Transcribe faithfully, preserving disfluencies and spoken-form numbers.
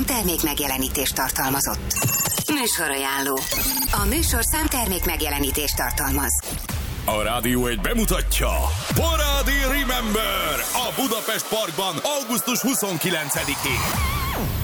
számtermék megjelenítést tartalmazott. Műsorajánló. A műsor számtermék megjelenítést tartalmaz. A Rádió egy bemutatja Parádi Remember a Budapest Parkban augusztus huszonkilencedikén.